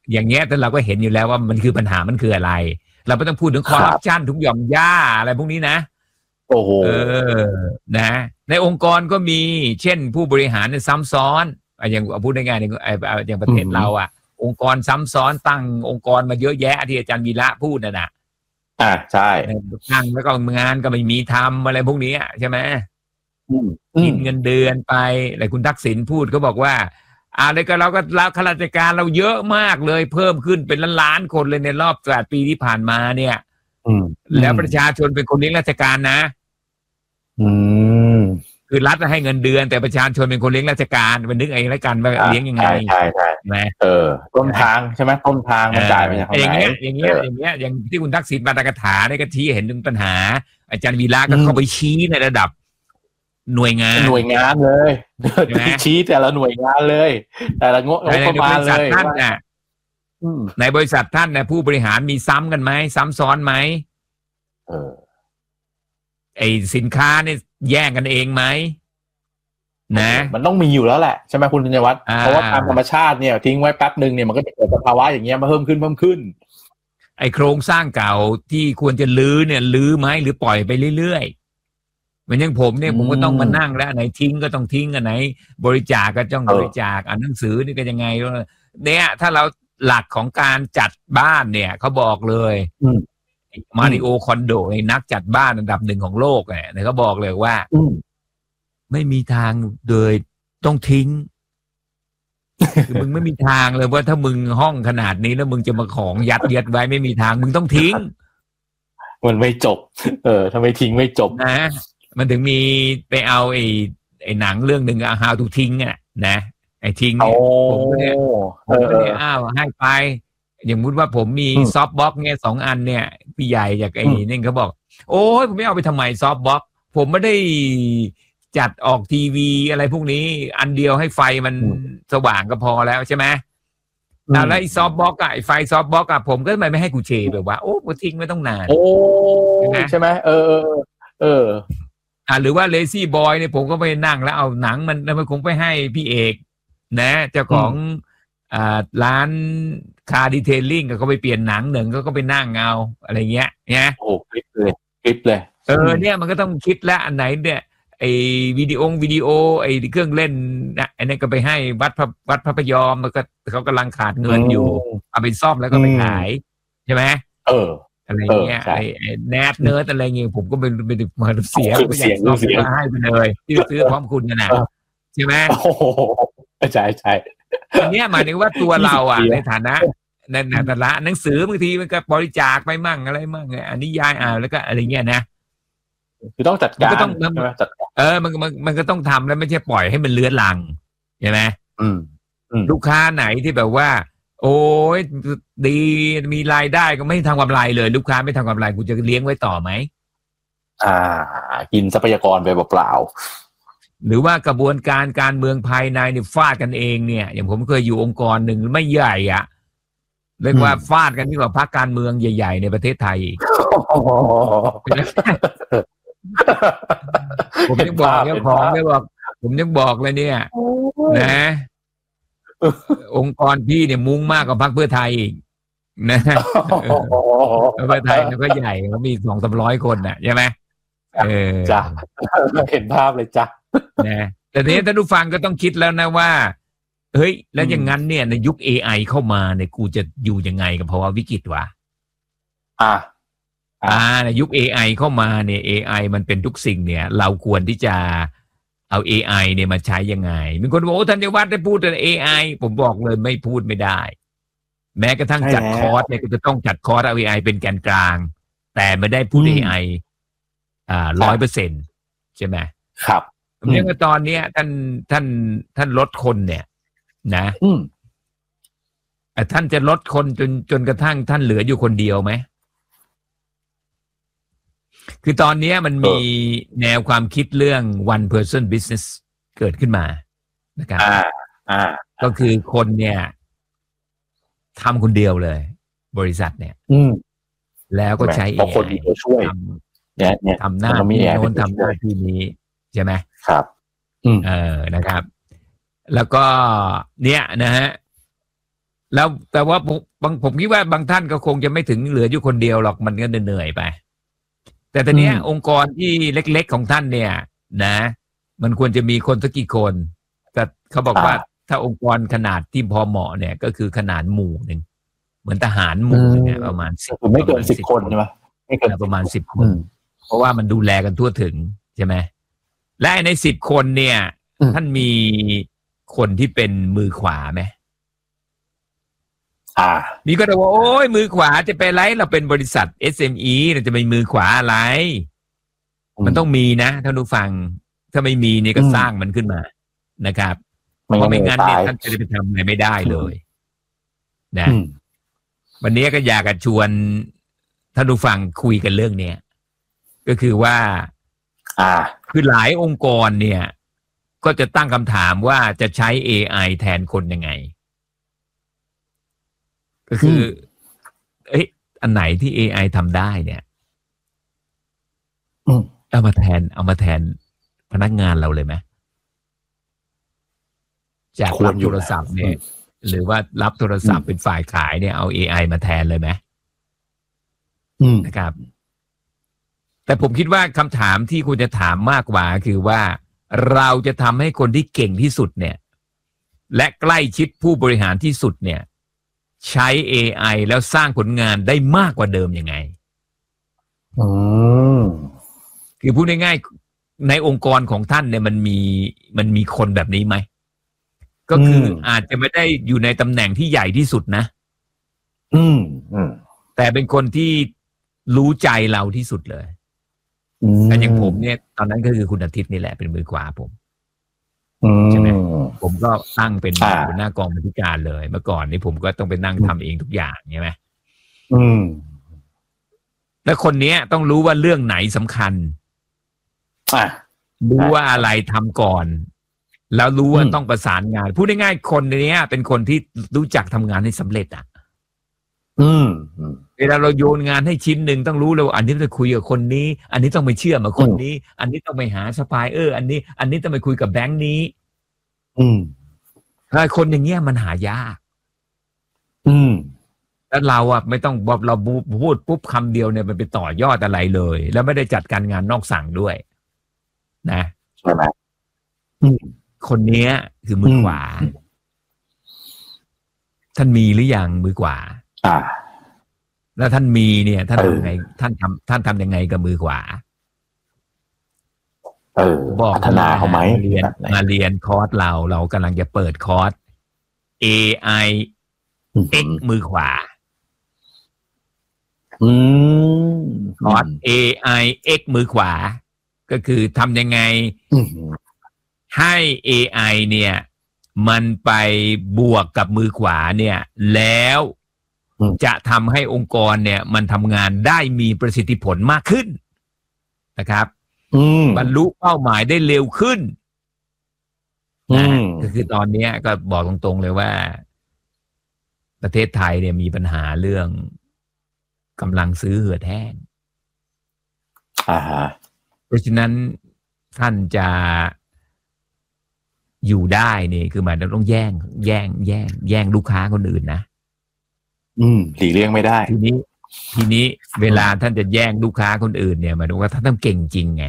อย่างเงี้ยแต่เราก็เห็นอยู่แล้วว่ามันคือปัญหามันคืออะไรเราไม่ต้องพูดถึงคอร์รัปชันทุกหย่อมย่าอะไรพวกนี้นะโอ้โหนะในองค์กรก็มีเช่นผู้บริหารเนี่ยซ้ำซ้อนอย่างพูดได้ง่ายอย่างประเทศเราองค์กรซ้ำซ้อนตั้งองค์กรมาเยอะแยะที่อาจารย์วีระพูดนะใช่ตั้งแล้วก็งานก็ไม่มีทำอะไรพวกนี้ใช่ไหมกินเงินเดือนไปอะไรคุณทักษิณพูดก็บอกว่าอะไรก็เราข้าราชการเราเยอะมากเลยเพิ่มขึ้นเป็นล้านคนเลยในรอบ8 ปีที่ผ่านมาเนี่ยแล้วประชาชนเป็นคนเลี้ยงราชการนะคือรัฐให้เงินเดือนแต่ประชาชนเป็นคนเลี้ยงราชการมันนึกเองแล้วกันว่าเลี้ยงยังไงใช่ไหมต้นทางใช่ไหมต้นทางมันจ่ายมาจากไหนอย่างเงี้ยอย่างที่คุณทักษิณปาฐกถาได้ก็ชี้เห็นถึงปัญหาอาจารย์วีระก็เข้าไปชี้ในระดับหน่วยงานเลยชี้แต่ละหน่วยงานเลยแต่ละงบประมาณเลยท่านน่ะในบริษัทท่านน่ะผู้บริหารมีซ้ำกันไหมซ้ำซ้อนไหมไอสินค้าเนี่ยแย่งกันเองไหมนะมันต้องมีอยู่แล้วแหละใช่ไหมคุณธัญวัฒน์เพราะว่าตามธรรมชาติเนี่ยทิ้งไว้แป๊บนึงเนี่ยมันก็จะเกิดสภาวะอย่างเงี้ยมาเพิ่มขึ้นไอโครงสร้างเก่าที่ควรจะลื้อเนี่ยลื้อไหมหรือปล่อยไปเรื่อยๆเหมือนอย่างผมเนี่ยผมก็ต้องมานั่งแล้วไหนทิ้งก็ต้องทิ้งอันไหนบริจาคก็ต้องบริจาคอ่านหนังสือนี่ก็ยังไงเนี่ยถ้าเราหลักของการจัดบ้านเนี่ยเขาบอกเลยมาริโอคอนโดนักจัดบ้านอันดับ1ของโลกเนี่ยเขาบอกเลยว่าไม่มีทางโดยต้องทิ้งคือมึงไม่มีทางเลยว่าถ้ามึงห้องขนาดนี้แล้วมึงจะมาของยัดไว้ไม่มีทางมึงต้องทิ้งมันไม่จบถ้าไม่ทิ้งไม่จบนะมันถึงมีไปเอาไอ้หนังเรื่องหนึ่งHow to ทิ้งนะไอ้ทิ้งเนี่ยผมก็เนี่ยให้ไปอย่างมุติว่าผมมีซอฟต์บ็อกซ์เนี่ย2 อันเนี่ยพี่ใหญ่จากไอ้นี่เขาบอกโอ้ยผมไม่เอาไปทำไมซอฟต์บ็อกซ์ผมไม่ได้จัดออกทีวีอะไรพวกนี้อันเดียวให้ไฟมันสว่างก็พอแล้วใช่ไหมแล้วไอ้ซอฟต์บ็อกซ์ไอ้ไฟซอฟต์บ็อกซ์ผมก็ไม่ให้กูเชแบบว่าโอ้กูทิ้งไม่ต้องนานใช่ไหมหรือว่าเลซี่บอยเนี่ยผมก็ไปนั่งแล้วเอาหนังมันคงไปให้พี่เอกนะเจ้าของร้านคาร์ดีเทลลิ่งก็ไปเปลี่ยนหนังหนึ่งก็ไปนั่งเอาอะไรเงี้ยเนี่ยโอ้คลิปเลยเนี่ยมันก็ต้องคิดแล้วอันไหนเนี่ยไอ้วิดีโอไอ้เครื่องเล่นไอ้นั่นก็ไปให้วัดพระพยอมมันก็เขากำลังขาดเงินอยู่เอาไปซ่อมแล้วก็ไปขายใช่ไหมอะไรเงี้ยไอ้แนทเนิร์ดอะไรเงี้ยผมก็เป็นมาเสียก็อยากซ่อมก็ให้ไปเลยที่ซื้อพร้อมคุณกันนะใช่ไหมใช่อันนี้หมายถึงว่าตัวเราในฐานะในแต่ละหนังสือบางทีมันก็บริจาคไปมั่งอะไรมั่งอันนี้ยายแล้วก็อะไรเงี้ยนะคือต้องจัดการมันก็ต้องทำแล้วไม่ใช่ปล่อยให้มันเลื้อนลังใช่ไหมลูกค้าไหนที่แบบว่าโอ้ยดีมีรายได้ก็ไม่ทำกำไรเลยลูกค้าไม่ทำกำไรกูจะเลี้ยงไว้ต่อไหมกินทรัพยากรไปเปล่าหรือว่ากระบวนการเมืองภายในเนี่ยฟาดกันเองเนี่ยอย่างผมเคยอยู่องค์กรหนึ่งไม่ใหญ่เรียกว่าฟาดกันยิ่งกว่าพรรคการเมืองใหญ่ๆในประเทศไทยผมยังบอกเจ้าของได้บอกผมยังบอกเลยเนี่ยนะองค์กรพี่เนี่ยมุ้งมากกว่าพรรคเพื่อไทยอีกนะเพื่อไทยก็ใหญ่เขามี200-300 คนใช่ไหมจ้ะเห็นภาพเลยจ้ะนะแต่ทีนี้ท่านผู้ฟังก็ต้องคิดแล้วนะว่าเฮ้ยแล้วอย่างนั้นเนี่ยในยุค AI เข้ามาเนี่ยกูจะอยู่ยังไงกับภาวะวิกฤตวะในยุค AI เข้ามาเนี่ย AI มันเป็นทุกสิ่งเนี่ยเราควรที่จะเอา AI เนี่ยมาใช้ยังไงมีคนบอกว่าธัญวัฒน์ได้พูดแต่ AI ผมบอกเลยไม่พูดไม่ได้แม้กระทั่งจัดคอร์สเนี่ยก็จะต้องจัดคอร์สเอา AI เป็นแกนกลางแต่ไม่ได้พูด AI 100%ใช่ไหมครับเรื่องตอนนี้ท่านลดคนเนี่ยนะท่านจะลดคนจนกระทั่งท่านเหลืออยู่คนเดียวไหมคือตอนนี้มันมีแนวความคิดเรื่อง one person business เกิดขึ้นมานะครับก็คือคนเนี่ยทำคนเดียวเลยบริษัทเนี่ยแล้วก็ใช้ AI คนที่ช่วยทำหน้าที่โน้นทำหน้าที่นี้ใช่ไหมครับนะครับแล้วก็เนี่ยนะฮะแล้วแต่ว่าผมคิดว่าบางท่านก็คงจะไม่ถึงเหลืออยู่คนเดียวหรอกมันก็เหนื่อยไปแต่ตอนนี้องค์กรที่เล็กๆของท่านเนี่ยนะมันควรจะมีคนสักกี่คนแต่เขาบอกว่าถ้าองค์กรขนาดที่พอเหมาะเนี่ยก็คือขนาดหมู่หนึ่งเหมือนทหารหมู่เนี่ยประมาณ10 ไม่เกิน10 คนใช่ไหมไม่เกินประมาณ10 คนเพราะว่ามันดูแลกันทั่วถึงใช่ไหมและใน10 คนเนี่ยท่านมีคนที่เป็นมือขวาไหมมีก็จะว่าโอ้ยมือขวาจะไปไรเราเป็นบริษัท SME เราจะไปมือขวาอะไรมันต้องมีนะท่านผู้ฟังถ้าไม่มีเนี่ยก็สร้างมันขึ้นมานะครับเพราะไม่งั้นเนี่ยท่านจะไปทำอะไรไม่ได้เลยนะวันนี้ก็อยากจะชวนท่านผู้ฟังคุยกันเรื่องเนี้ยก็คือว่าคือหลายองค์กรเนี่ยก็จะตั้งคำถามว่าจะใช้ AI แทนคนยังไงก็คืออันไหนที่ AI ทำได้เนี่ยเอามาแทนพนักงานเราเลยไหมจากรับโทรศัพท์เนี่ยหรือว่ารับโทรศัพท์เป็นฝ่ายขายเนี่ยเอา AI มาแทนเลยไหมนะครับแต่ผมคิดว่าคำถามที่คุณจะถามมากกว่าคือว่าเราจะทำให้คนที่เก่งที่สุดเนี่ยและใกล้ชิดผู้บริหารที่สุดเนี่ยใช้ AI แล้วสร้างผลงานได้มากกว่าเดิมยังไงคือพูดง่ายๆในองค์กรของท่านเนี่ยมันมีคนแบบนี้ไหมก็คืออาจจะไม่ได้อยู่ในตำแหน่งที่ใหญ่ที่สุดนะแต่เป็นคนที่รู้ใจเราที่สุดเลยแต่อย่างผมเนี่ยตอนนั้นก็คือคุณอาทิตย์นี่แหละเป็นมือขวาผมใช่ไหมผมก็ตั้งเป็นหัวหน้ากองบรรณาธิการเลยเมื่อก่อนนี้ผมก็ต้องไปนั่งทำเองทุกอย่างใช่ไหมแล้วคนนี้ต้องรู้ว่าเรื่องไหนสำคัญรู้ว่าอะไรทำก่อนแล้วรู้ว่าต้องประสานงานพูดง่ายๆคนนี้เป็นคนที่รู้จักทำงานให้สำเร็จเวลาเราโยนงานให้ชิ้นหนึ่งต้องรู้เลยว่าอันนี้ต้องคุยกับคนนี้อันนี้ต้องไปเชื่อมกับคนนี้อันนี้ต้องไปหาซัพพลายเออร์อันนี้ต้องไปคุยกับแบงค์นี้ถ้าคนอย่างเงี้ยมันหายากแล้วเราไม่ต้องบอกเราพูดปุ๊บคำเดียวเนี่ยมันไปต่อยอดอะไรเลยแล้วไม่ได้จัดการงานนอกสั่งด้วยนะใช่ไหมคนนี้คือมือขวาท่านมีหรือยังมือขวาแล้วท่านมีเนี่ยท่านทำไงท่านทำยังไงกับมือขวาบอกพัฒนาเขาไหมมาเรียนคอร์สเรากำลังจะเปิดคอร์ส AI X มือขวาคอร์ส AI X มือขวาก็คือทำยังไงให้ AI เนี่ยมันไปบวกกับมือขวาเนี่ยแล้วจะทำให้องค์กรเนี่ยมันทำงานได้มีประสิทธิผลมากขึ้นนะครับบรรลุเป้าหมายได้เร็วขึ้นนะก็คือตอนนี้ก็บอกตรงๆเลยว่าประเทศไทยเนี่ยมีปัญหาเรื่องกำลังซื้อเหือดแห้งเพราะฉะนั้นท่านจะอยู่ได้นี่คือหมายถึงต้องแย่งลูกค้าคนอื่นนะหลีกเลี่ยงไม่ได้ทีนี้เวลาท่านจะแย่งลูกค้าคนอื่นเนี่ยหมายถึงว่าท่านต้องเก่งจริงไง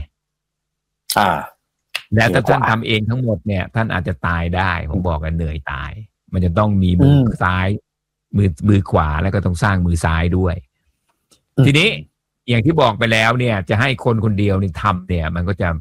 แล้วถ้าท่านทำเองทั้งหมดเนี่ยท่านอาจจะตายได้ผมบอกกันเหนื่อยตายมันจะต้องมีมือซ้ายมือขวาแล้วก็ต้องสร้างมือซ้ายด้วยทีนี้อย่างที่บอกไปแล้วเนี่ยจะให้คนคนเดียวนี่ทำเนี่ยมันก็จะ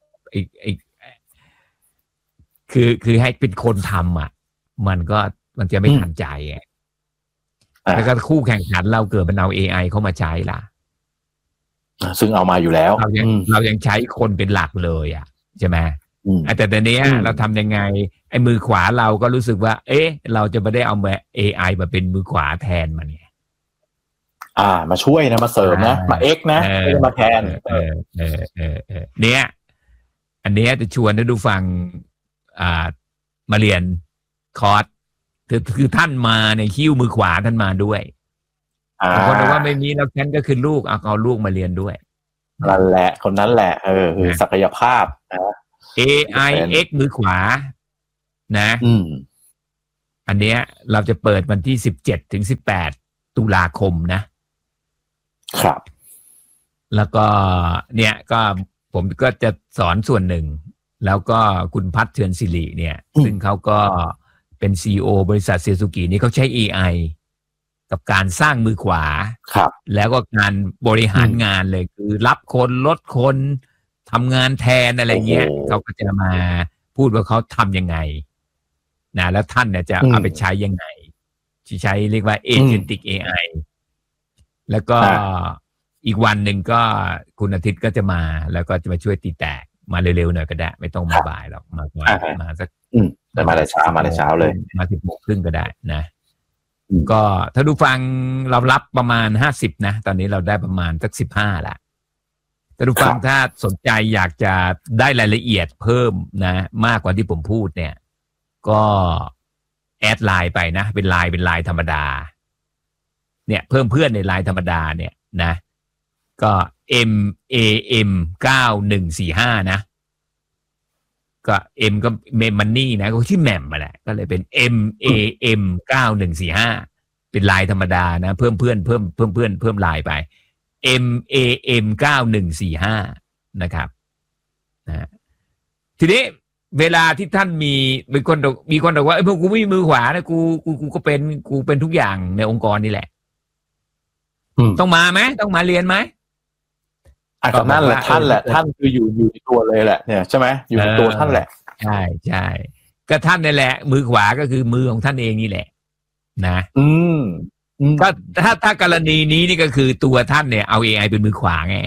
คือให้เป็นคนทำมันจะไม่ทันใจแล้วก็คู่แข่งขันเราเกิดเป็นเอา AI เข้ามาใช้ล่ะซึ่งเอามาอยู่แล้วเรายังใช้คนเป็นหลักเลยใช่ไหมแต่ตอนนี้เราทำยังไงไอ้มือขวาเราก็รู้สึกว่าเราจะไม่ได้เอา AI มาเป็นมือขวาแทนมันไงมาช่วยนะมาเสริมนะมา X นะไม่ได้มาแทนเนี่ยอันนี้จะชวนท่านผู้ฟังมาเรียนคอร์สคือท่านมาในคิ้วมือขวาท่านมาด้วยคนบอกว่าไม่มีแล้วฉันก็คือลูกเอาลูกมาเรียนด้วยนั่นแหละคนนั้นแหละคือศักยภาพนะ AI X มือขวานะอันเนี้ยเราจะเปิดวันที่17 ถึง 18 ตุลาคมนะครับแล้วก็เนี่ยก็ผมก็จะสอนส่วนหนึ่งแล้วก็คุณพัฒน์เทือนศิริเนี่ยซึ่งเขาก็เป็น CEO บริษัทเซซูกินี่เขาใช้ AI กับการสร้างมือขวาแล้วก็การบริหารงานเลยคือรับคนลดคนทำงานแทนอะไรเงี้ยเขาก็จะมาพูดว่าเขาทำยังไงนะแล้วท่านเนี่ยจะเอาไปใช้ยังไงที่ใช้เรียกว่า Agentic AI แล้วก็อีกวันหนึ่งก็คุณอาทิตย์ก็จะมาแล้วก็จะมาช่วยตีแตกมาเร็วๆหน่อยก็ได้ไม่ต้องมาบ่ายหรอกมาสักแต่มาแต่เช้าเลยมา10:30ก็ได้นะก็ถ้าดูฟังเรารับประมาณ50นะตอนนี้เราได้ประมาณสัก15ละถ้าดูฟังถ้าสนใจอยากจะได้รายละเอียดเพิ่มนะมากกว่าที่ผมพูดเนี่ยก็แอดไลน์ไปนะเป็นไลน์ธรรมดาเนี่ยเพิ่มเพื่อนในไลน์ธรรมดาเนี่ยนะก็ MAM9145 นะก็ M ก็เมมมันนี่นะก็ชื่อแมมมาแหละก็เลยเป็น MAM9145 เป็นไลน์ธรรมดานะเพิ่มเพื่อนไลน์ไป MAM9145 นะครับนะทีนี้เวลาที่ท่านมีคนบอกว่าไอ้พวกกูไม่มีมือขวานะกูก็เป็นทุกอย่างในองค์กรนี่แหละต้องมาไหมต้องมาเรียนไหมก็นั่นแหละท่านคืออยู่ในตัวเลยแหละเนี่ยใช่ไหมอยู่ในตัวท่านแหละใช่ก็ท่านนี่แหละมือขวาก็คือมือของท่านเองนี่แหละนะก็ถ้ากรณีนี้นี่ก็คือตัวท่านเนี่ยเอา AI เป็นมือขวาไง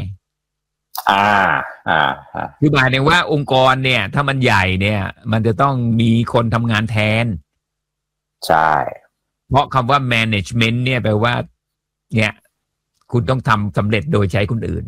คือหมายถึงว่าองค์กรเนี่ยถ้ามันใหญ่เนี่ยมันจะต้องมีคนทำงานแทนใช่เพราะคำว่า management เนี่ยแปลว่าเนี่ยคุณต้องทำสำเร็จโดยใช้คนอื่น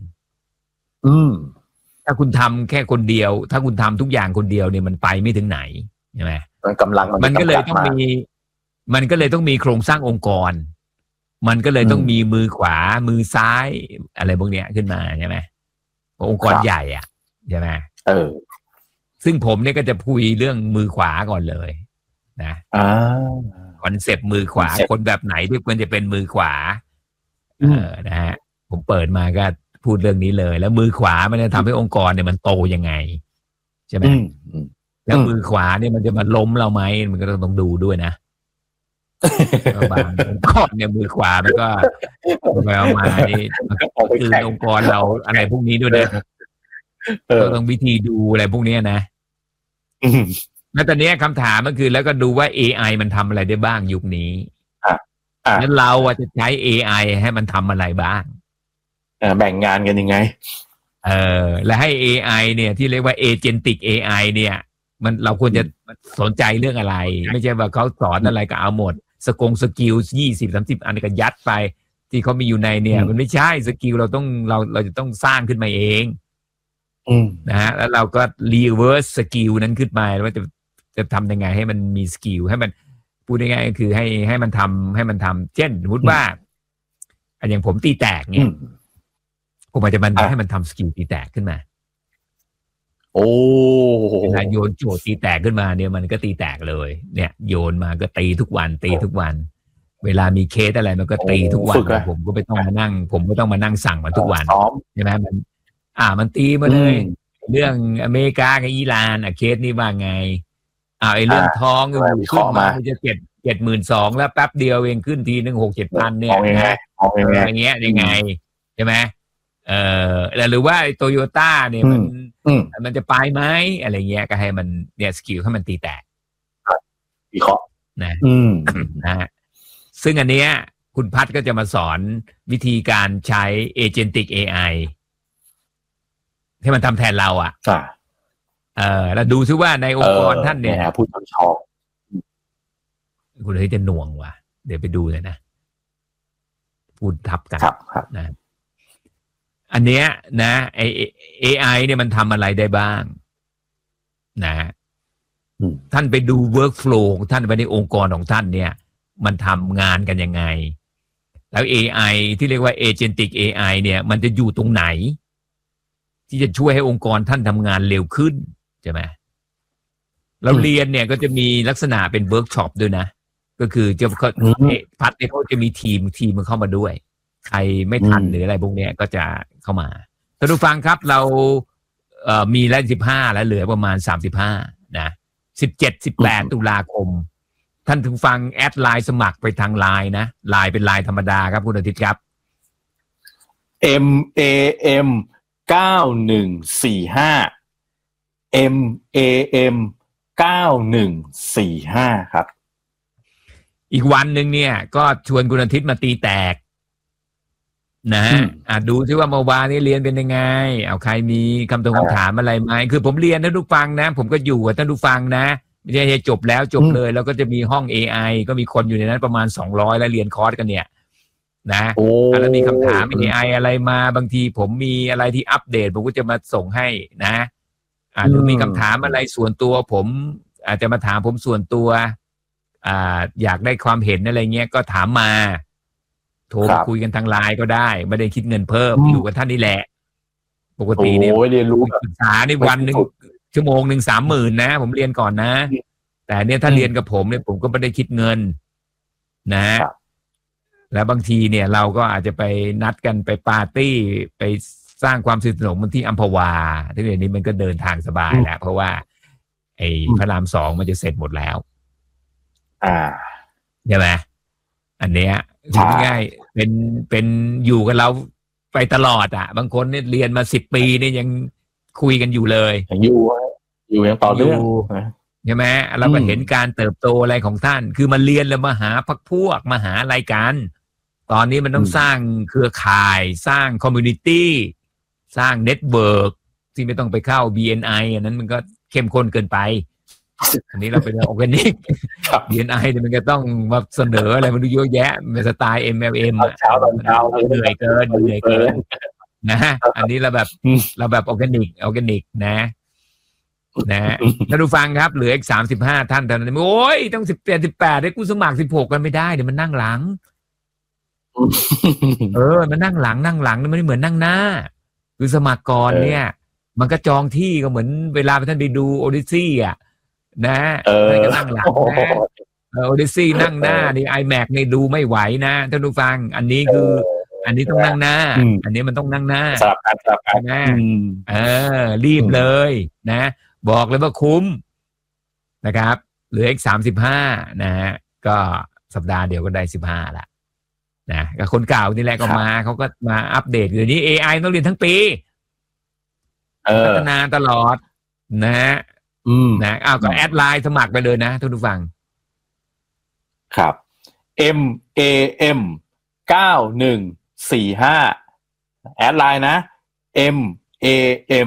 ถ้าคุณทำแค่คนเดียวถ้าคุณทำทุกอย่างคนเดียวเนี่ยมันไปไม่ถึงไหนใช่ไหมมันก็เลยต้องมีโครงสร้างองค์กรมันก็เลยต้องมีมือขวามือซ้ายอะไรพวกเนี้ยขึ้นมาใช่ไหมองค์กรใหญ่อ่ะใช่ไหมซึ่งผมเนี่ยก็จะคุยเรื่องมือขวาก่อนเลยนะคอนเซปต์มือขวาคนแบบไหนที่ควรจะเป็นมือขวานะฮะผมเปิดมาก็พูดเรื่องนี้เลยแล้วมือขวามันจะทำให้องค์กรเนี่ยมันโตยังไงใช่ไหมแล้วมือขวาเนี่ยมันจะมาล้มเราไหมมันก็ต้องดูด้วยนะบางองค์กรเนี่ยมือขวามันก็ไปเอามานี่คือองค์กรเราอะไรพวกนี้ด้วยนะต้องวิธีดูอะไรพวกนี้นะแล้วตอนนี้คำถามก็คือแล้วก็ดูว่า AI มันทำอะไรได้บ้างยุคนี้แล้วเราจะใช้ AI ให้มันทำอะไรบ้างแบ่งงานกันยังไงและให้ AI เนี่ยที่เรียกว่า Agentic AI เนี่ยมันเราควรจะสนใจเรื่องอะไรไม่ใช่ว่าเขาสอนอะไรก็เอาหมดสกิล20-30 อันก็ยัดไปที่เขามีอยู่ในเนี่ยมันไม่ใช่สกิลเราจะต้องสร้างขึ้นมาเองนะฮะแล้วเราก็ reverse สกิลนั้นขึ้นมาว่าจะทำยังไงให้มันมีสกิลให้มันพูดง่ายๆก็คือให้มันทำเช่นสมมติว่าอย่างผมตีแตกเนี่ยผมอาจจะให้มันทำสกิลตีแตกขึ้นมาเวลาโยนโจทย์ตีแตกขึ้นมาเนี่ยมันก็ตีแตกเลยเนี่ยโยนมาก็ตีทุกวันเวลามีเคสอะไรมันก็ตีทุกวันผมก็ไม่ต้องมานั่งสั่งมันทุกวันใช่ไหมมันตีมาเลยเรื่องอเมริกากับอิหร่านเคสนี้ว่าไงไอ้เรื่องท้องขึ้นมาจะ72,000แล้วแป๊บเดียวเองขึ้นทีนึง6-7,000เนี่ยอย่างเงี้ยยังไงใช่ไหมหรือว่าโตโยต้าเนี่ยมันจะไปไหมอะไรเงี้ยก็ให้มันเนี่ยสกิลให้มันตีแตกวิเคราะห์นะซึ่งอันเนี้ยคุณพัฒก็จะมาสอนวิธีการใช้ Agentic AI ให้มันทำแทนเราแล้วดูซิว่าในองค์กรท่านเนี่ยพูดชอบคุณจะหน่วงว่ะเดี๋ยวไปดูเลยนะพูดทับกันนะอันเนี้ยนะไอ AI เนี่ยมันทำอะไรได้บ้างนะท่านไปดู workflow ของท่านไปในองค์กรของท่านเนี่ยมันทำงานกันยังไงแล้ว AI ที่เรียกว่า Agentic AI เนี่ยมันจะอยู่ตรงไหนที่จะช่วยให้องค์กรท่านทำงานเร็วขึ้นใช่ไหมเราเรียนเนี่ยก็จะมีลักษณะเป็นเวิร์กช็อปด้วยนะก็คือจะพัดเนี่ยเขาจะมีทีมมันเข้ามาด้วยใครไม่ทันหรืออะไรพวกเนี้ยก็จะเข้ามาท่านผู้ฟังครับเรามีแล้ว15แล้วเหลือประมาณ35นะ17-18 ตุลาคมท่านผู้ฟังแอดไลน์สมัครไปทางไลน์นะไลน์เป็นไลน์ธรรมดาครับคุณอาทิตย์ครับ MAM 9145 MAM 9145ครับอีกวันหนึ่งเนี่ยก็ชวนคุณอาทิตย์มาตีแตกนะดูซิว่าเมื่อวานนี้เรียนเป็นยังไงเอาใครมีคำถามอะไรไหมคือผมเรียนท่านผู้ฟังนะผมก็อยู่กับท่านผู้ฟังนะไม่ใช่จบแล้วจบเลยแล้วก็จะมีห้อง AI ก็มีคนอยู่ในนั้นประมาณ200แล้วเรียนคอร์สกันเนี่ยนะแล้วมีคำถาม AI อะไรมาบางทีผมมีอะไรที่อัปเดตผมก็จะมาส่งให้นะหรือมีคำถามอะไรส่วนตัวผมอาจจะมาถามผมส่วนตัวอยากได้ความเห็นอะไรเงี้ยก็ถามมาโทรมาคุยกันทางไลน์ก็ได้ไม่ได้คิดเงินเพิ่มอยู่กับท่านนี่แหละปกติเนี่ยเรียนรู้ศึกษาในวันหนึ่งชั่วโมงหนึ่ง30,000นะผมเรียนก่อนนะแต่เนี่ยถ้าเรียนกับผมเนี่ยผมก็ไม่ได้คิดเงินนะแล้วบางทีเนี่ยเราก็อาจจะไปนัดกันไปปาร์ตี้ไปสร้างความสนิทสนมที่อัมพวาที่เดี๋ยวนี้มันก็เดินทางสบายแล้วเพราะว่าไอ้พระราม 2มันจะเสร็จหมดแล้วใช่ไหมอันเนี้ยง่ายเป็นอยู่กับเราไปตลอดบางคนเนี่ยเรียนมา10 ปีเนี่ยยังคุยกันอยู่เลยอยู่ยังต่อเนื่องใช่ไหมเราก็เห็นการเติบโตอะไรของท่านคือมาเรียนแล้วมาหาพวกมาหาอะไรกันตอนนี้มันต้องสร้างเครือข่ายสร้างคอมมูนิตี้สร้างเน็ตเวิร์กที่ไม่ต้องไปเข้า BNI อันนั้นมันก็เข้มข้นเกินไปอันนี้เราเป็นออร์แกนิก BNI เนี่ยมันก็ต้องมาเสนออะไรมันดูเยอะแยะเป็นสไตล์ MLM เช้าเหนื่อยเกินนะอันนี้เราแบบออร์แกนิกนะท่านผู้ฟังครับเหลืออีก35ท่านเท่านั้นโอ้ยต้อง18ได้กูสมัคร16กันไม่ได้เดี๋ยวมันนั่งหลังมันนั่งหลังมันไม่เหมือนนั่งหน้าคือสมัครก่อนเนี่ยมันก็จองที่ก็เหมือนเวลาท่านไปดูโอดิซี่นะก็นั่งหลังนะโอดิซี่นั่งหน้านี่ iMac นี่ดูไม่ไหวนะท่านผู้ฟังอันนี้คืออันนี้ต้องนั่งหน้าอันนี้มันต้องนั่งหน้าสลับกันนะรีบเลยนะบอกเลยว่าคุ้มนะครับเหลืออีก35นะฮะก็สัปดาห์เดียวก็ได้15ละนะกับคนเก่านี่แหละก็มาเขาก็มาอัปเดตเดี๋ยวนี้ AI ต้องเรียนทั้งปีพัฒนาตลอดนะนะก็แอดไลน์สมัครไปเลยนะทุกผู้ฟังครับ MAM 9145แอดไลน์นะ MAM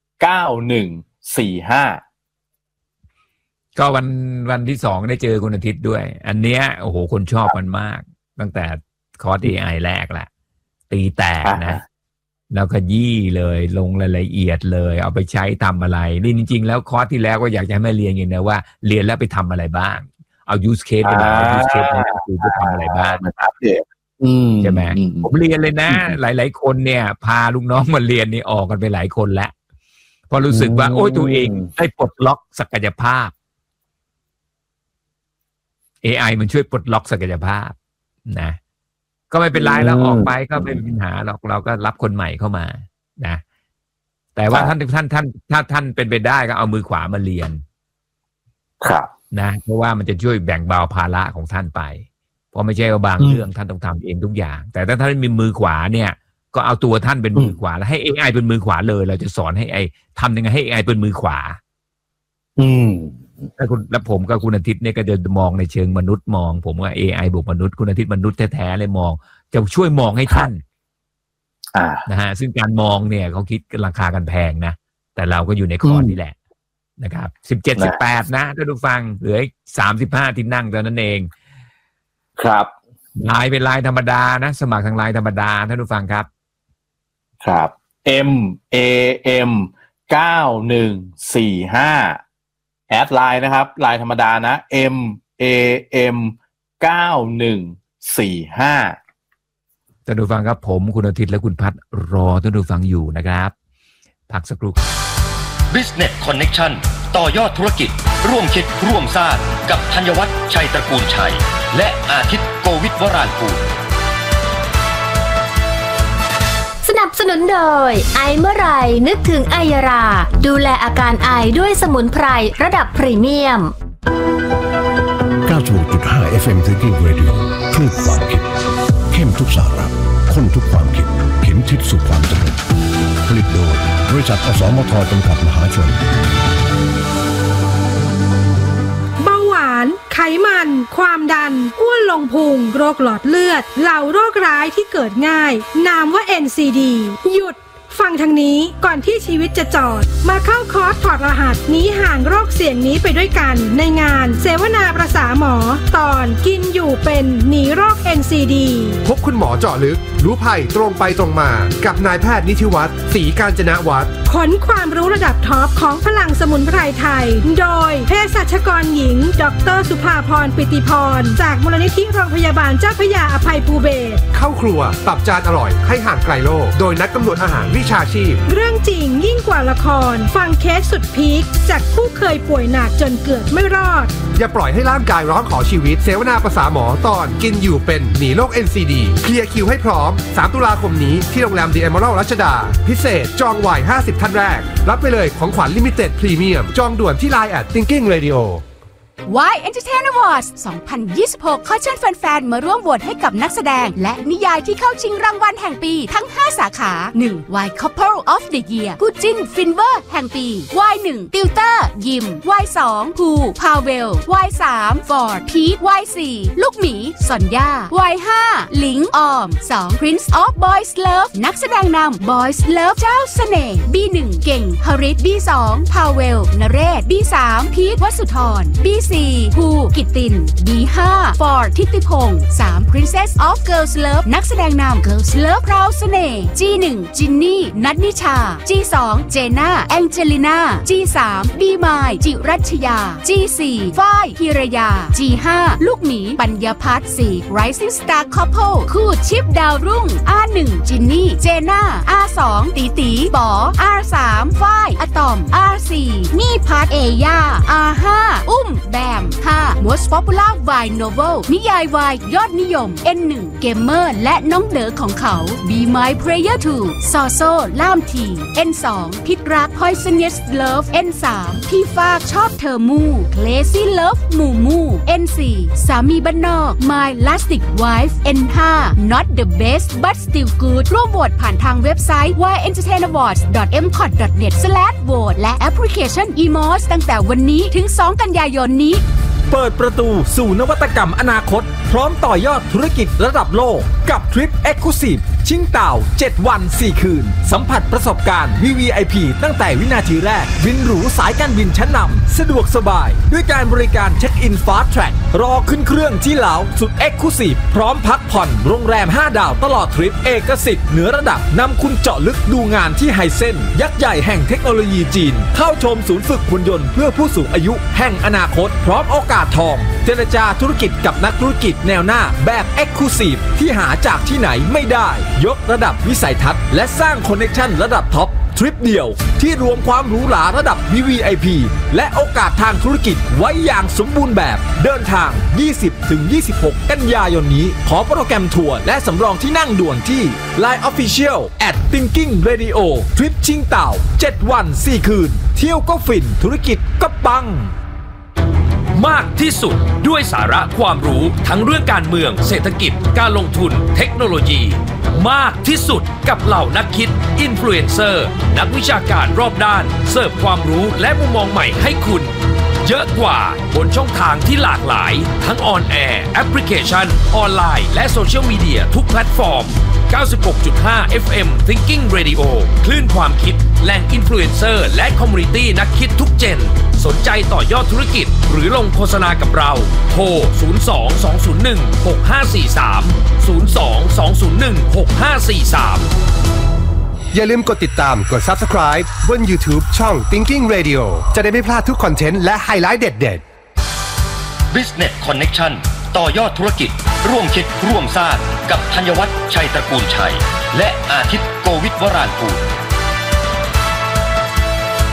9145 ก็วันที่2ได้เจอคุณอาทิตย์ด้วยอันเนี้ยโอ้โหคนชอบมันมากตั้งแต่คอร์ส AI แรกแหละตีแตกนะแล้วก็ยี่เลยลงรายละเอียดเลยเอาไปใช้ทำอะไรนี่จริงๆแล้วคอร์สที่แล้วก็อยากจะให้แม่เรียนอย่างนี้ว่าเรียนแล้วไปทำอะไรบ้างเอา use case ไปเอา use case นี้คือไปทำอะไรบ้างใช่ไหมผมเรียนเลยนะหลายๆคนเนี่ยพาลูกน้องมาเรียนนี่ออกกันไปหลายคนแล้วพอรู้สึกว่าโอ้ยตัวเองได้ปลดล็อกศักยภาพ AI มันช่วยปลดล็อกศักยภาพนะก็ไม่เป็นไรแล้วออกไปก็ไม่มีปัญหาหรอกเราก็รับคนใหม่เข้ามานะแต่ว่าท่านถ้าท่านเป็นไปได้ก็เอามือขวามาเรียนครับนะเพราะว่ามันจะช่วยแบ่งเบาภาระของท่านไปเพราะไม่ใช่ว่าบางเรื่องท่านต้องทำเองทุกอย่างแต่ถ้าท่านมีมือขวาเนี่ยก็เอาตัวท่านเป็นมือขวาแล้วให้ AI เป็นมือขวาเลยเราจะสอนให้ทำยังไงให้ AI เป็นมือขวาแล้วผมกับคุณอาทิตย์เนี่ยก็จะมองในเชิงมนุษย์มองผมว่า AI บวกมนุษย์คุณอาทิตย์มนุษย์แท้ๆเลยมองจะช่วยมองให้ท่านนะฮะซึ่งการมองเนี่ยเขาคิดราคากันแพงนะแต่เราก็อยู่ในคอร์สนี่แหละนะครับ17-18นะท่านผู้ฟังเหลือ35ที่นั่งเท่านั้นเองครับไลน์เป็นไลน์ธรรมดานะสมัครทางไลน์ธรรมดาท่านผู้ฟังครับครับ MAM 9145แอดไลน์นะครับไลน์ธรรมดานะ MAM 9145 ท่านผู้ฟังครับผมคุณอาทิตย์และคุณพัฒน์รอท่านผู้ฟังอยู่นะครับพักสักครู่ Business Connection ต่อยอดธุรกิจร่วมคิดร่วมสร้างกับธัญวัฒน์ชัยตระกูลชัยและอาทิตย์โกวิทวรางกูลสนับสนุนโดยไอเมื่อไหร่นึกถึงไอยาราดูแลอาการไอด้วยสมุนไพรระดับพรีเมียม 96.5 FM Thinking Radio คลื่นความคิดเข้มทุกสาระข้นทุกความคิดเข็มทิศสู่ความสำเร็จผลิตโดยบริษัทอสมทจำกัดมหาชนเบาหวานไขมันความดันอ้วนลงพุงโรคหลอดเลือดเหล่าโรคร้ายที่เกิดง่ายนามว่า NCD หยุดฟังทางนี้ก่อนที่ชีวิตจะจอดมาเข้าคอร์สถอดรหัสหนีห่างโรคเสี่ยงนี้ไปด้วยกันในงานเสวนาประสาหมอตอนกินอยู่เป็นหนีโรค NCD พบคุณหมอเจาะลึกรู้ภัยตรงไปตรงมากับนายแพทย์นิธิวัฒน์ศรีกาญจนวัฒน์ขนความรู้ระดับท็อปของพลังสมุนไพรไทยโดยเภสัชกรหญิงดร.สุภาพรปิติพรจากมูลนิธิโรงพยาบาลเจ้าพระยาอภัยภูเบศรเข้าครัวปรับจานอร่อยให้ห่างไกลโรคโดยนักกำหนดอาหารวิชาชีพเรื่องจริงยิ่งกว่าละครฟังเคสสุดพีคจากผู้เคยป่วยหนักจนเกือบไม่รอดอย่าปล่อยให้ร่างกายร้องขอชีวิตเสวนาประสาหมอตอนกินอยู่เป็นหนีโรค NCD เคลียร์คิวให้พร้อม3ตุลาคมนี้ที่โรงแรม The Emerald รัชดาพิเศษจองไว้50ท่านแรกรับไปเลยของขวัญลิมิเต็ดพรีเมียมจองด่วนที่ Line @Thinking Radio Why Entertain Awards 2026 ขอเชิญแฟนๆมาร่วมโหวตให้กับนักแสดงและนิยายที่เข้าชิงรางวัลแห่งปีทั้ง 5 สาขา 1. Why Couple of the Year คู่จิ้นฟินเวอร์แห่งปี Y1 ติวเตอร์ยิม Y2 ภูพาเวล Y3 ฟอร์ดพีท Y4 ลูกหมีสอนย่า Y5 หลิงออม 2. Prince of Boys Love นักแสดงนำ Boys Love เจ้าเสน่ห์ B1 เก่งฮาริส B2 พาเวลนเรศ B3 พีทวสุธร B4 ภูกิตติน B5 ฟอร์ดทิติพงษ์ 3. Princess of Girls Love นักแสดงนำ Girls Love พราวเสน่ห์ G1 จินนี่นัทนิชา G2 เจน่าแองเจลิน่า G3 บีมายจิรัชยา G4 ฝ้ายธีรยา G5 ลูกหมีปัญญาพัฒน์ 4. Rising Star Couple คู่ชิปดาวรุ่ง R1 จินนี่เจน่า R2 ตีตีป๋อ R3 ฝ้ายอะตอม R4 มี่พัฒน์เอย่า R5 อุ้มแบม 5. Most Popular Wine Novel นิยายวายยอดนิยม N1 เกมเมอร์และน้องเด๋อของเขา Be My Prayer 2 ซอโซล่ามที N2 พิษรัก Poisonous Love N3 พี่ฟากชอบเธอมู่ Crazy Love หมู่มู่ N4 สามีบ้านนอก My Lastic Wife N5 Not the Best But Still Good ร่วมโหวตผ่านทางเว็บไซต์ wyentertainawards.mcot.net/vote และแอปพลิเคชัน eMOS ตั้งแต่วันนี้ถึง 2 กันยายนนี้เปิดประตูสู่นวัตกรรมอนาคตพร้อมต่อยอดธุรกิจระดับโลกกับทริป Exclusive ชิงเต่า7วัน4คืนสัมผัสประสบการณ์ VVIP ตั้งแต่วินาทีแรกบินหรูสายการบินชั้นนำสะดวกสบายด้วยการบริการเช็คอิน Fast Track รอขึ้นเครื่องที่ลาวสุด Exclusive พร้อมพักผ่อนโรงแรม5ดาวตลอดทริปเอกสิทธิ์เหนือระดับนำคุณเจาะลึกดูงานที่ไฮเซ็นยักษ์ใหญ่แห่งเทคโนโลยีจีนเข้าชมศูนย์ฝึกหุ่นยนต์เพื่อผู้สูงอายุแห่งอนาคตพร้อมโอกาสทองเจรจาธุรกิจกับนักธุรกิจแนวหน้าแบบ Exclusive ที่หาจากที่ไหนไม่ได้ยกระดับวิสัยทัศน์และสร้างคอนเนคชั่นระดับท็อปทริปเดียวที่รวมความหรูหราระดับ VVIP และโอกาสทางธุรกิจไว้อย่างสมบูรณ์แบบเดินทาง 20-26 กันยายนนี้ขอโปรแกรมทัวร์และสำรองที่นั่งด่วนที่ Line Official @Thinking Radio ทริปชิงเต่า7วัน4คืนเที่ยวก็ฟินธุรกิจก็ปังมากที่สุดด้วยสาระความรู้ทั้งเรื่องการเมืองเศรษฐกิจการลงทุนเทคโนโลยีมากที่สุดกับเหล่านักคิดอินฟลูเอนเซอร์นักวิชาการรอบด้านเสิร์ฟความรู้และมุมมองใหม่ให้คุณเยอะกว่าบนช่องทางที่หลากหลายทั้งออนแอร์แอปพลิเคชันออนไลน์และโซเชียลมีเดียทุกแพลตฟอร์ม 96.5 FM Thinking Radio คลื่นความคิดแหล่งอินฟลูเอนเซอร์และคอมมูนิตี้นักคิดทุกเจนสนใจต่อยอดธุรกิจหรือลงโฆษณากับเราโทร 02-201-6543 02-201-6543 อย่าลืมกดติดตามกด Subscribe บน YouTube ช่อง Thinking Radio จะได้ไม่พลาดทุกคอนเทนต์และไฮไลท์เด็ดๆ Business Connection ต่อยอดธุรกิจร่วมคิดร่วมสร้างกับธัญวัฒน์ชัยตระกูลชัยและอาทิตย์โกวิทวรางกูล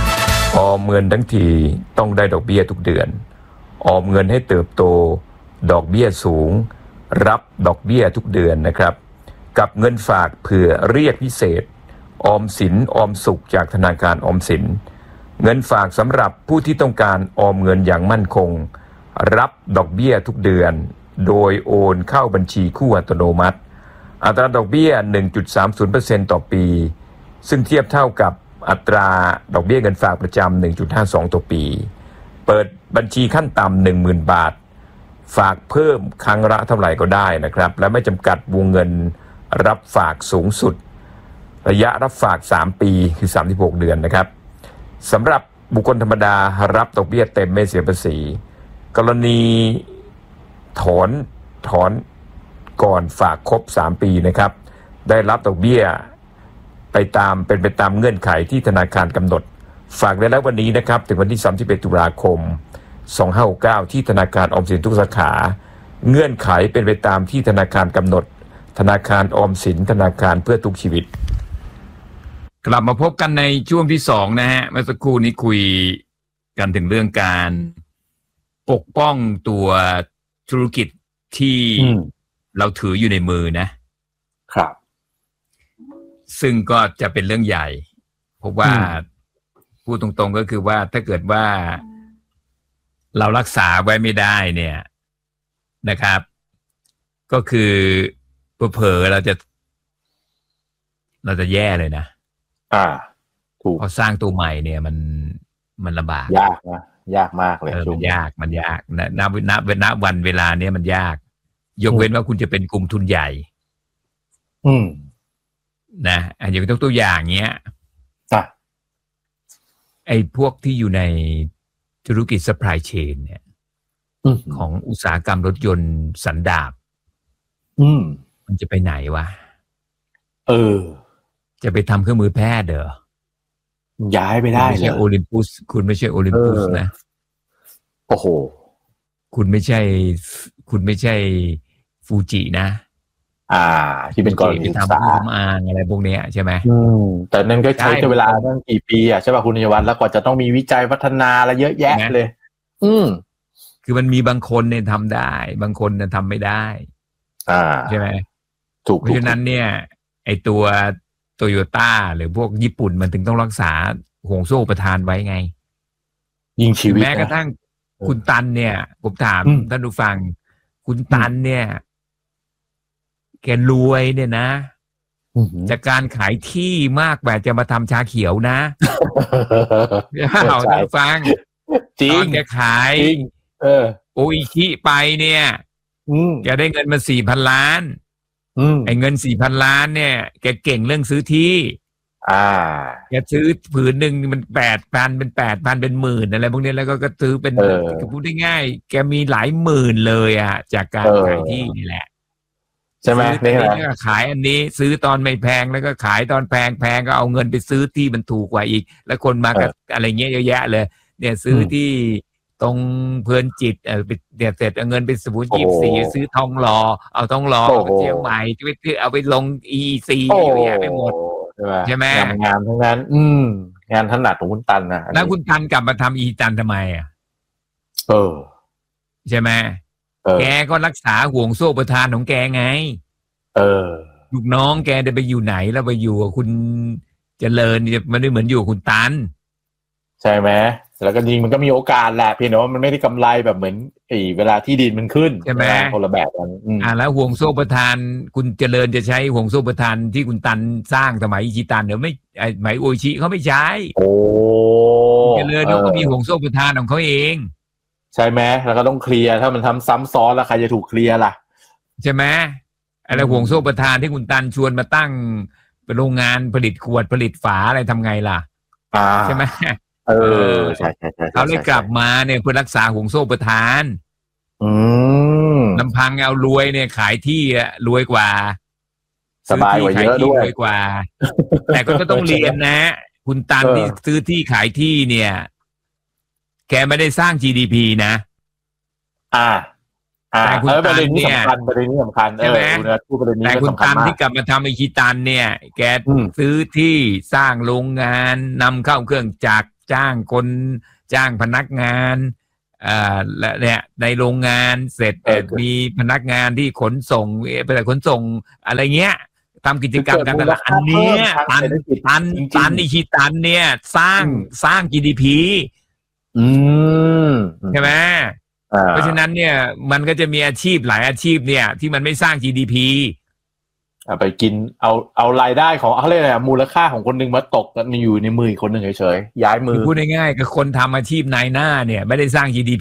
ออมเงินทั้งทีต้องได้ดอกเบี้ยทุกเดือนออมเงินให้เติบโตดอกเบี้ยสูงรับดอกเบี้ยทุกเดือนนะครับกับเงินฝากเผื่อเรียกพิเศษออมสินออมสุขจากธนาคารออมสินเงินฝากสำหรับผู้ที่ต้องการออมเงินอย่างมั่นคงรับดอกเบี้ยทุกเดือนโดยโอนเข้าบัญชีคู่อัตโนมัติอัตราดอกเบี้ย 1.30% ต่อปีซึ่งเทียบเท่ากับอัตราดอกเบี้ยเงินฝากประจำ 1.52 ต่อปีเปิดบัญชีขั้นต่ำ 10,000 บาทฝากเพิ่มครั้งละเท่าไหร่ก็ได้นะครับและไม่จำกัดวงเงินรับฝากสูงสุดระยะรับฝาก3ปีคือ36เดือนนะครับสำหรับบุคคลธรรมดารับดอกเบี้ยเต็มไม่เสียภาษีกรณีถอนก่อนฝากครบ3ปีนะครับได้รับดอกเบี้ยเป็นไปตามเงื่อนไขที่ธนาคารกำหนดฝากได้แล้ววันนี้นะครับถึงวันที่31ตุลาคม2569ที่ธนาคารออมสินทุกสาขาเงื่อนไขเป็นไปตามที่ธนาคารกำหนดธนาคารออมสินธนาคารเพื่อทุกชีวิตกลับมาพบกันในช่วงที่2นะฮะเมื่อสักครู่นี้คุยกันถึงเรื่องการปกป้องตัวธุรกิจที่เราถืออยู่ในมือนะครับซึ่งก็จะเป็นเรื่องใหญ่เพราะว่าพูดตรงๆก็คือว่าถ้าเกิดว่าเรารักษาไว้ไม่ได้เนี่ยนะครับก็คือเผลอๆเราจะแย่เลยนะถูกพอสร้างตัวใหม่เนี่ยมันลำบากยากนะยากมากเลยมันยากณวันเวลาเนี้ยมันยากยกเว้นว่าคุณจะเป็นกลุ่มทุนใหญ่นะอย่างตัวอย่างเงี้ยไอ้พวกที่อยู่ในธุรกิจ supply chain เนี่ยของอุตสาหกรรมรถยนต์สันดาปมันจะไปไหนวะจะไปทำเครื่องมือแพทย์เหรอย้ายไปได้เลยไม่ใช่โอลิมปัสคุณไม่ใช่โอลิมปัสนะโอ้โหคุณไม่ใช่ฟูจินะที่เป็นกรณีศึกษาทำอะไรพวกนี้ใช่ไหมแต่นั่นก็ใช้เวลาตั้งกี่ปีใช่ป่ะคุณนิวัฒน์แล้วกว่าจะต้องมีวิจัยพัฒนาอะไรเยอะแยะเลยคือมันมีบางคนเนี่ยทำได้บางคนเนี่ยทำไม่ได้ใช่ไหมถูกเพราะฉะนั้นเนี่ยไอตัวโตโยต้าหรือพวกญี่ปุ่นมันถึงต้องรักษาห่วงโซ่ประทานไว้ไงยิงชีวิตแม้กระทั่งคุณตันเนี่ยผมถามท่านผู้ฟังคุณตันเนี่ยแกรวยเนี่ยนะจากการขายที่มากกว่าจะมาทำชาเขียวนะเราท่านผู้ฟังจริงแกขายโออิชิไปเนี่ยแกได้เงินมา 4,000 ล้านไอ้เงิน 4,000 ล้านเนี่ยแกเก่งเรื่องซื้อที่แกซื้อผืนหนึ่งมัน 8,000 เป็น 8,000 เป็นหมื่นอะไรพวกนี้แล้วก็ซื้อเป็นพูดได้ง่ายแกมีหลายหมื่นเลยจากการขายที่นี่แหละใช่ไหมนี่ก็ขายอันนี้ซื้อตอนไม่แพงแล้วก็ขายตอนแพงก็เอาเงินไปซื้อที่มันถูกกว่าอีกแล้วคนมากับอะไรเงี้ยเยอะแยะเลยเนี่ยซื้อที่ตรงเพลินจิตเดี๋ยวเสร็จเอาเงินไป24ซื้อทองหล่อเอาทองหล่อเชียงใหม่จะเอาไปลง EC เยอะแยะไปหมดใช่ไหมงานทั้งนั้นงานถนัดของคุณตันนะแล้วคุณตันกลับมาทำอีตันทำไมใช่ไหมแกก็รักษาห่วงโซ่ประทานของแกไงลูกน้องแกจะไปอยู่ไหนแล้วไปอยู่กับคุณเจริญมันไม่เหมือนอยู่กับคุณตันใช่ไหมแล้วก็จริงมันก็มีโอกาสแหละเพียงแต่ว่ามันไม่ได้กำไรแบบเหมือนเวลาที่ดินมันขึ้นใช่ไหมคนละแบบกันแล้วห่วงโซ่ประทานคุณเจริญจะใช้ห่วงโซ่ประทานที่คุณตันสร้างสมัยอิชิตันเดี๋ยวไม่สมัยโออิชิเขาไม่ใช้เจริญเขาก็มีห่วงโซ่ประทานของเขาเองใช่ไหมแล้วก็ต้องเคลียร์ถ้ามันทำซ้ำซ้อนแล้วใครจะถูกเคลียร์ล่ะใช่ไหมอะไรห่วงโซ่ประทานที่คุณตันชวนมาตั้งเป็นโรงงานผลิตขวดผลิตฝาอะไรทำไงล่ะใช่ไหมใช่เขาเลยกลับมาเนี่ยเพื่อรักษาห่วงโซ่ประทานลำพังเอารวยเนี่ยขายที่รวยกว่าสบายกว่าเยอะด้วยกว่าแต่ก็ต้องเรียนนะคุณตันที่ซื้อที่ขายที่เนี่ยแกไม่ได้สร้าง GDP นะแต่คุณตันเนี่ยประเด็นนี้สำคัญใช่ไหมแต่คุณตันที่กลับมาทำไอคิตันเนี่ยแกซื้อที่สร้างโรงงานนำเข้าเครื่องจักรจ้างคนจ้างพนักงานและเนี่ยในโรงงานเสร็จมีพนักงานที่ขนส่งไปขนส่งอะไรเงี้ยทำกิจกรรมการตลาดอันเนี้ยตันอิชิตันเนี่ยสร้าง GDP ใช่ไหมเพราะฉะนั้นเนี่ยมันก็จะมีอาชีพหลายอาชีพเนี่ยที่มันไม่สร้าง GDP ไปกินเอารายได้ของเขาเรียกอะไรมูลค่าของคนหนึ่งมาตกกันอยู่ในมือคนหนึ่งเฉยๆย้ายมือพูดง่ายๆคือคนทำอาชีพนายหน้าเนี่ยไม่ได้สร้าง GDP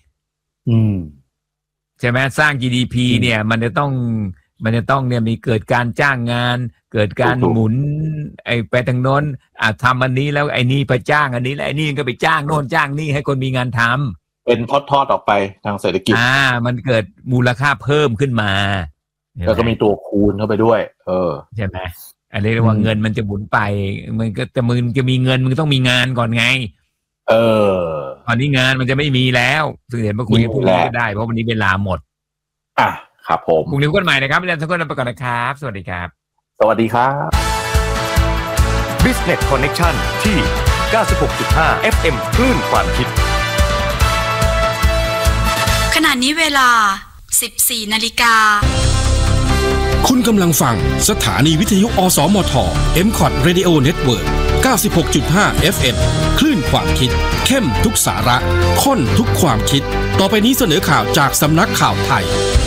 ใช่ไหมสร้าง GDP เนี่ยมันจะต้องเนี่ยมีเกิดการจ้างงานเกิดการหมุนไปทางโน้นทำอันนี้แล้วไอ้นี่ไปจ้างอันนี้แล้วไอ้นี่ก็ไปจ้างโน่นจ้างนี่ให้คนมีงานทำเป็นทอดออกไปทางเศรษฐกิจมันเกิดมูลค่าเพิ่มขึ้นมาแล้วก็มีตัวคูณเข้าไปด้วยใช่ไหมอันนี้เรียกว่าเงินมันจะหมุนไปมันก็แต่มึงจะมีเงินมึงต้องมีงานก่อนไงตอนนี้งานมันจะไม่มีแล้วซึ่งเห็นมาคุยกันพรุ่งนี้ก็ได้เพราะวันนี้เวลาหมดครับผมพรุ่งนี้พบกันใหม่นะครับอาจารย์ทุกคนไปก่อนนะครับสวัสดีครับสวัสดีครับ Business Connection ที่ 96.5 FM คลื่นความคิดขณะนี้เวลา 14 นาฬิกาคุณกำลังฟังสถานีวิทยุอสมท MCOT Radio Network 96.5 FM คลื่นความคิดเข้มทุกสาระข้นทุกความคิดต่อไปนี้เสนอข่าวจากสำนักข่าวไทย